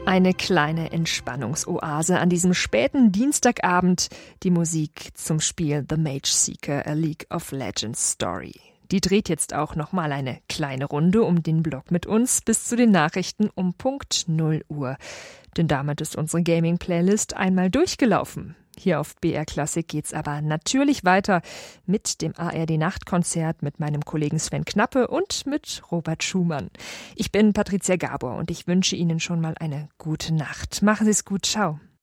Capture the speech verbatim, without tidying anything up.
Eine kleine Entspannungsoase an diesem späten Dienstagabend. Die Musik zum Spiel The Mage Seeker, A League of Legends Story. Die dreht jetzt auch nochmal eine kleine Runde um den Block mit uns bis zu den Nachrichten um Punkt null Uhr. Denn damit ist unsere Gaming-Playlist einmal durchgelaufen. Hier auf B R Klassik geht's aber natürlich weiter mit dem A R D-Nachtkonzert mit meinem Kollegen Sven Knappe und mit Robert Schumann. Ich bin Patricia Gabor und ich wünsche Ihnen schon mal eine gute Nacht. Machen Sie es gut, ciao.